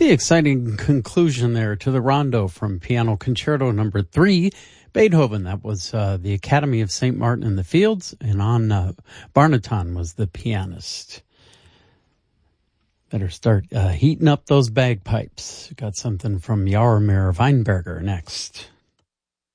The exciting conclusion there to the rondo from Piano Concerto number 3, Beethoven. That was the Academy of St. Martin in the Fields, and on Barnaton was the pianist. Better start heating up those bagpipes. Got something from Jaromir Weinberger next.